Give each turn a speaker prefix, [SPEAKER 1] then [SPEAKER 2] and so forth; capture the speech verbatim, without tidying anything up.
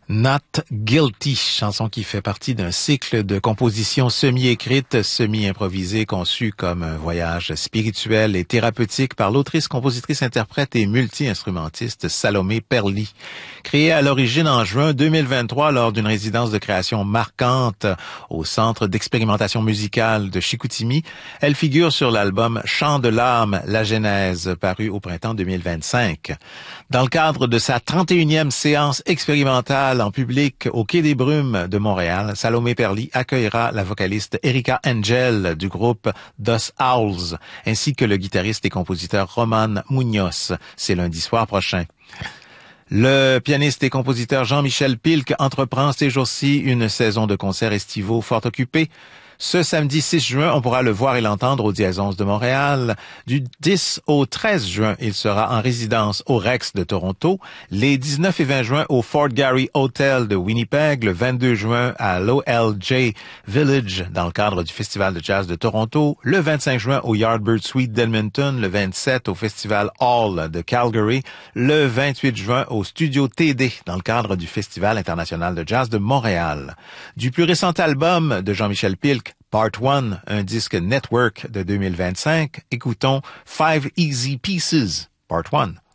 [SPEAKER 1] Not Guilty, chanson qui fait partie d'un cycle de compositions semi-écrites, semi-improvisées, conçues comme un voyage spirituel et thérapeutique par l'autrice, compositrice, interprète et multi-instrumentiste Salomé Perly. Créée à l'origine en juin deux mille vingt-trois lors d'une résidence de création marquante au Centre d'expérimentation musicale de Chicoutimi, elle figure sur l'album Chant de l'âme, la Genèse, paru au printemps deux mille vingt-cinq. Dans le cadre de sa trente et unième séance expérimentale en public au Quai des Brumes de Montréal, Salomé Perly accueillera la vocaliste Erika Engel du groupe Dos Owls, ainsi que le guitariste et compositeur Roman Munoz. C'est lundi soir prochain. Le pianiste et compositeur Jean-Michel Pilk entreprend ces jours-ci une saison de concerts estivaux fort occupée. Ce samedi six juin, on pourra le voir et l'entendre au Dièse onze de Montréal. Du dix au treize juin, il sera en résidence au Rex de Toronto. Les dix-neuf et vingt juin au Fort Garry Hotel de Winnipeg. Le vingt-deux juin à l'O L J Village dans le cadre du Festival de jazz de Toronto. Le vingt-cinq juin au Yardbird Suite d'Edmonton. Le vingt-sept au Festival Hall de Calgary. Le vingt-huit juin au Studio T D dans le cadre du Festival international de jazz de Montréal. Du plus récent album de Jean-Michel Pilk, Part un, un disque Network de deux mille vingt-cinq, écoutons Five Easy Pieces, Part un.